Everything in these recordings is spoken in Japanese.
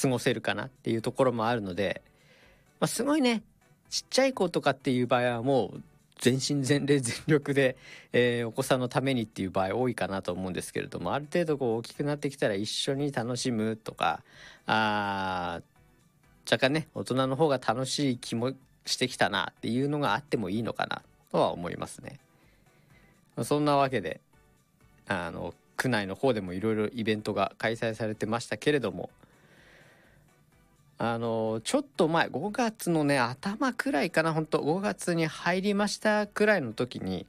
過ごせるかなっていうところもあるので、すごいねちっちゃい子とかっていう場合はもう全身全霊全力で、お子さんのためにっていう場合多いかなと思うんですけれども、ある程度こう大きくなってきたら一緒に楽しむとか、若干ね大人の方が楽しい気もしてきたなっていうのがあってもいいのかなとは思いますね。そんなわけで区内の方でもいろいろイベントが開催されてましたけれども、ちょっと前5月のね頭くらいかな、本当5月に入りましたくらいの時に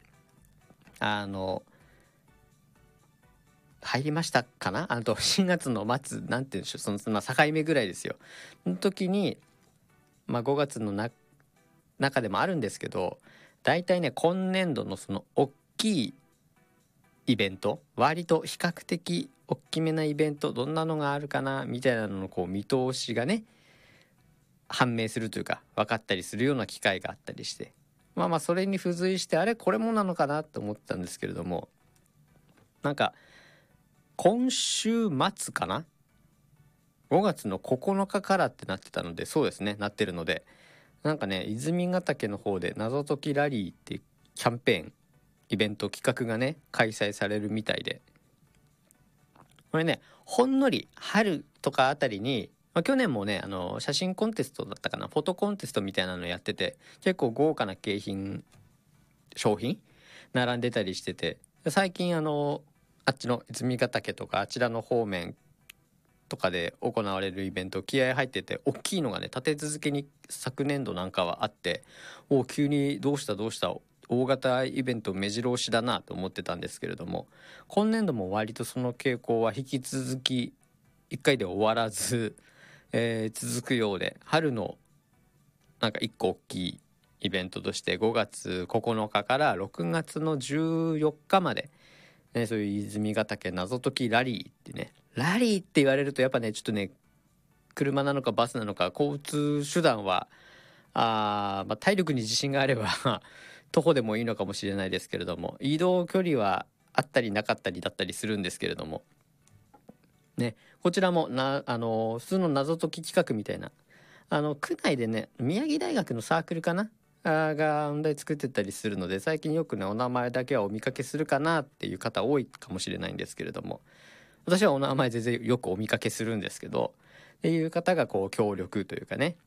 入りましたかな、4月の末なんていうんでしょう、その境目ぐらいですよの時に、5月の中でもあるんですけど、だいたいね今年度のその大きいイベント、割と比較的大きめなイベントどんなのがあるかなみたいなののこう見通しがね判明するというか分かったりするような機会があったりして、それに付随してあれこれもなのかなと思ったんですけれども、なんか今週末かな、5月の9日からってなってたので、そうですねなってるので、なんかね泉ヶ岳の方で謎解きラリーっていうキャンペーンイベント企画がね開催されるみたいで、これねほんのり春とかあたりに、去年もね写真コンテストだったかな、フォトコンテストみたいなのやってて、結構豪華な商品並んでたりしてて、最近あっちの泉ヶ岳とかあちらの方面とかで行われるイベント気合入ってて、大きいのがね立て続けに昨年度なんかはあって、急にどうした大型イベント目白押しだなと思ってたんですけれども、今年度も割とその傾向は引き続き1回で終わらず、続くようで、春のなんか1個大きいイベントとして5月9日から6月の14日まで、そういう泉ヶ岳謎解きラリーってね、ラリーって言われるとやっぱねちょっとね車なのかバスなのか交通手段は体力に自信があれば徒歩でもいいのかもしれないですけれども、移動距離はあったりなかったりだったりするんですけれどもね、こちらも普通の謎解き企画みたいな、区内でね宮城大学のサークルかなが問題作ってたりするので、最近よくねお名前だけはお見かけするかなっていう方多いかもしれないんですけれども、私はお名前全然よくお見かけするんですけど、っていう方がこう協力というかね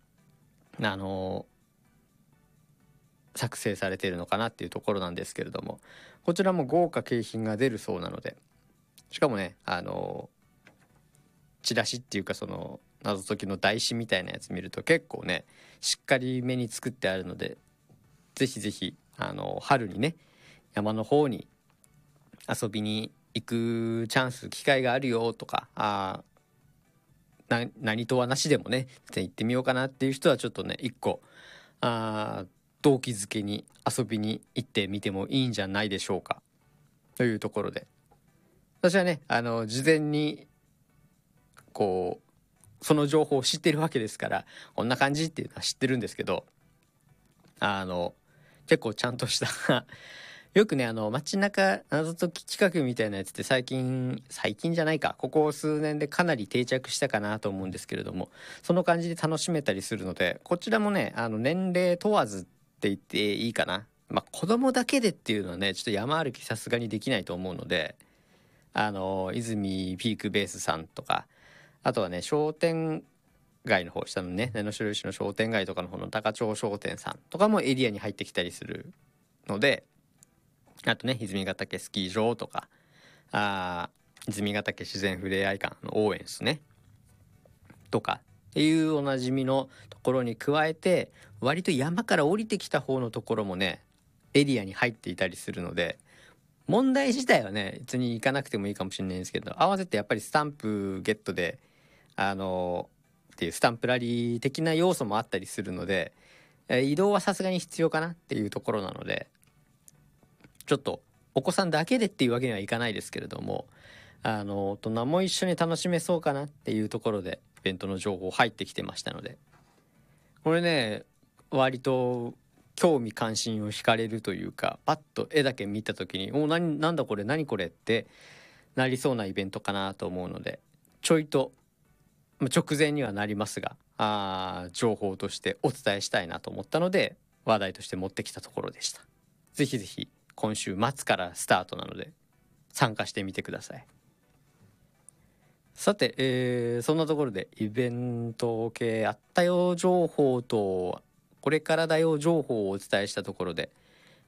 作成されているのかなっていうところなんですけれども、こちらも豪華景品が出るそうなので、しかもねチラシっていうかその謎解きの台紙みたいなやつ見ると結構ねしっかりめに作ってあるので、ぜひぜひ春にね山の方に遊びに行くチャンス機会があるよとか、何とはなしでもね行ってみようかなっていう人はちょっとね一個動機づけに遊びに行ってみてもいいんじゃないでしょうかというところで、私はね事前にこうその情報を知ってるわけですから、こんな感じっていうのは知ってるんですけど、結構ちゃんとしたよくね街中謎解き企画みたいなやつって最近じゃないか、ここ数年でかなり定着したかなと思うんですけれども、その感じで楽しめたりするので、こちらもね年齢問わずって言っていいかな、子供だけでっていうのはねちょっと山歩きさすがにできないと思うので、泉ピークベースさんとか、あとはね商店街の方、下のね根代市の商店街とかの方の高町商店さんとかもエリアに入ってきたりするので、あとね泉ヶ岳スキー場とか泉ヶ岳自然ふれあい館の応援ですねとかっていうおなじみのところに加えて、割と山から降りてきた方のところもねエリアに入っていたりするので、問題自体はね別に行かなくてもいいかもしれないんですけど、合わせてやっぱりスタンプゲットでっていうスタンプラリー的な要素もあったりするので、移動はさすがに必要かなっていうところなので、ちょっとお子さんだけでっていうわけにはいかないですけれども、大人も一緒に楽しめそうかなっていうところでイベントの情報入ってきてましたので、これね割と興味関心を惹かれるというか、パッと絵だけ見た時になんだこれ何これってなりそうなイベントかなと思うので、ちょいと直前にはなりますが情報としてお伝えしたいなと思ったので話題として持ってきたところでした。ぜひぜひ今週末からスタートなので参加してみてください。さて、そんなところでイベント系あったよ情報とこれからだよ情報をお伝えしたところで